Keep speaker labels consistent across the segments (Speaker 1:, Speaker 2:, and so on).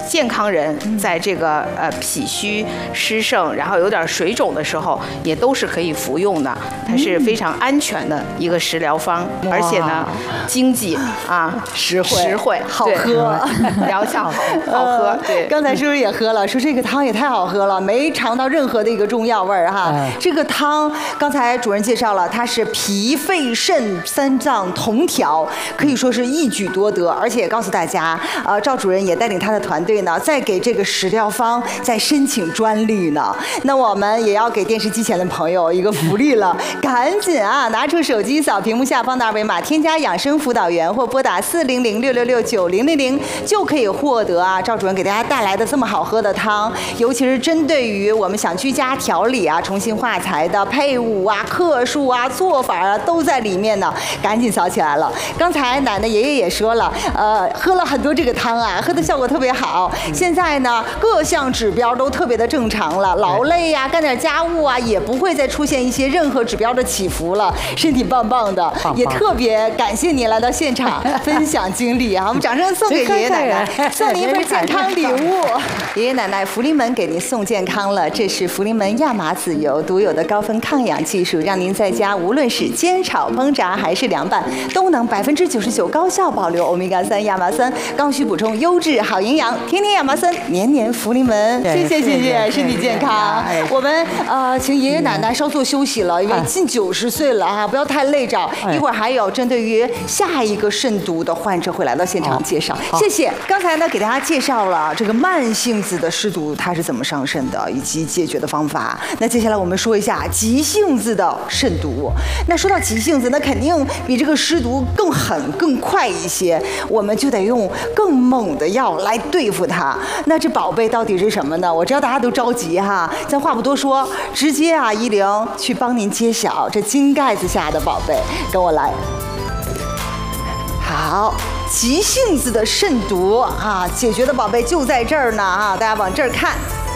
Speaker 1: 健康人在这个脾虚湿盛，然后有点水肿的时候，也都是可以服用的。它是非常安全的一个食疗方，而且呢，经济啊，实惠，
Speaker 2: 好喝，
Speaker 1: 疗效好喝。对，
Speaker 2: 刚才叔叔也喝了，说这个汤也太好喝了，没尝到任何的一个中药味儿哈。这个汤刚才主任介绍了，它是脾肺肾三脏同调，可以说是一举多得，而且也告诉大家，赵主任也带领他的团队呢，在给这个食疗方在申请专利呢。那我们也要给电视机前的朋友一个福利了，赶紧啊，拿出手机扫屏幕下方的二维码，添加养生辅导员或拨打400-666-9000，就可以获得啊赵主任给大家带来的这么好喝的汤，尤其是针对于我们想居家调理啊、重新化财的配伍啊、克数啊、做法啊，都在里面呢，赶紧扫起来了。刚才奶奶爷爷也说了，喝了很多这个汤啊，喝的效果特别好。现在呢，各项指标都特别的正常了，劳累呀、干点家务啊，也不会再出现一些任何指标的起伏了，身体棒棒的，也特别感谢您来到现场分享经历啊！我们掌声送给爷爷奶奶，送您一份健康礼物。爷爷奶奶，福临门给您送健康了，这是福临门亚麻籽油独有的高分抗氧技术，让您在家无论是煎炒烹炸还是凉拌，都能99%高效保留欧米伽3亚麻酸，刚需补充优质好营养，天天亚麻酸，年年福临门。谢谢，身体健康。我们请爷爷奶奶稍作休息了，因为近90岁了啊，不要太累着。一会儿还有针对于下一个肾毒的患者会来到现场介绍。谢谢。刚才呢给大家介绍了这个慢性子的湿毒它是怎么上肾的，以及解决的方法。那接下来我们说一下急性子的肾毒。那说到急性子，那肯定比这个湿毒更狠、更快一些，我们就得用更猛的药来对付它。那这宝贝到底是什么呢？我知道大家都着急哈，咱话不多说，直接啊10去帮您揭晓这金盖子下的宝贝，跟我来。好，急性子的肾毒啊，解决的宝贝就在这儿呢啊！大家往这儿看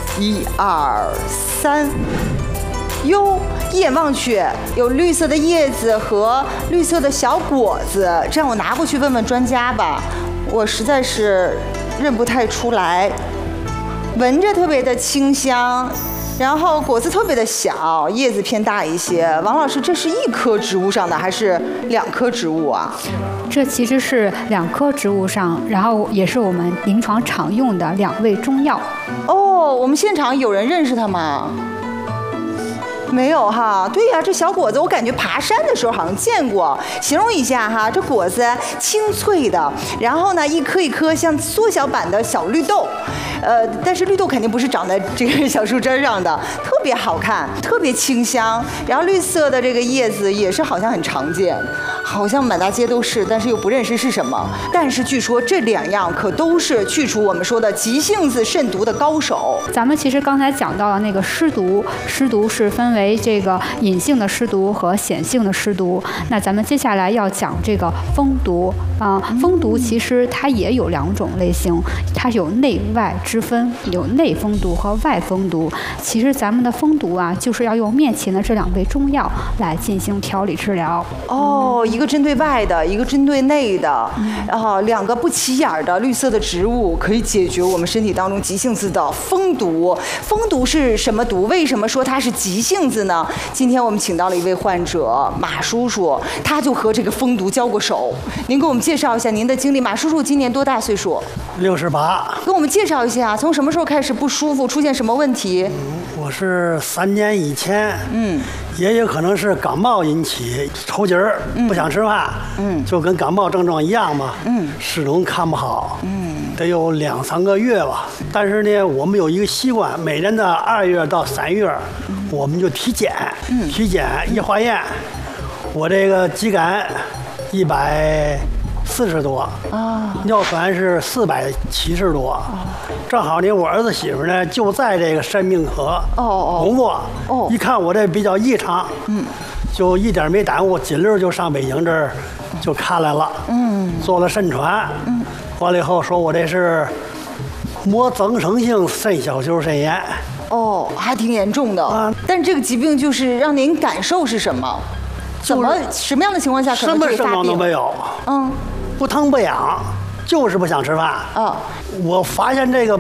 Speaker 2: ，1、2、3，哟，一眼望去有绿色的叶子和绿色的小果子，这样我拿过去问问专家吧，我实在是认不太出来。闻着特别的清香，然后果子特别的小，叶子偏大一些。王老师，这是1棵植物上的还是2棵植物啊？
Speaker 3: 这其实是2棵植物上，然后也是我们临床常用的2味中药。
Speaker 2: 哦，我们现场有人认识它吗？没有哈，对呀，这小果子我感觉爬山的时候好像见过。形容一下哈，这果子清脆的，然后呢，一颗一颗像缩小版的小绿豆，但是绿豆肯定不是长在这个小树枝上的，特别好看，特别清香。然后绿色的这个叶子也是好像很常见，好像满大街都是，但是又不认识是什么。但是据说这2样可都是去除我们说的急性子肾毒的高手。
Speaker 3: 咱们其实刚才讲到了那个湿毒，湿毒是分为这个隐性的湿毒和显性的湿毒。那咱们接下来要讲这个风毒啊，风毒其实它也有2种类型，它有内外之分，有内风毒和外风毒。其实咱们的风毒啊，就是要用面前的这2味中药来进行调理治疗。
Speaker 2: 哦，一个针对外的，一个针对内的，然后2个不起眼的绿色的植物可以解决我们身体当中急性子的风毒。风毒是什么毒？为什么说它是急性子呢？今天我们请到了一位患者马叔叔，他就和这个风毒交过手。您给我们介绍一下您的经历。马叔叔今年多大岁数
Speaker 4: ？68。
Speaker 2: 跟我们介绍一下，从什么时候开始不舒服，出现什么问题？
Speaker 4: 我是3年以前，也有可能是感冒引起，抽筋儿，不想吃饭，就跟感冒症状一样嘛，始终看不好，得有2、3个月吧。但是呢，我们有一个习惯，每年的2月到3月，我们就体检，体检一化验，我这个肌酐140多啊，尿酸是470多，正好呢，我儿子媳妇呢就在这个肾病科工作，一看我这比较异常，就一点没耽误，紧溜就上北京这儿就看来了，做了肾传，完了以后说我这是膜增生性肾小球肾炎。
Speaker 2: 哦，还挺严重的啊！但是这个疾病就是让您感受是什么？什么样的情况下可能会发病？什么症状
Speaker 4: 都没有，不疼不痒，就是不想吃饭。我发现这个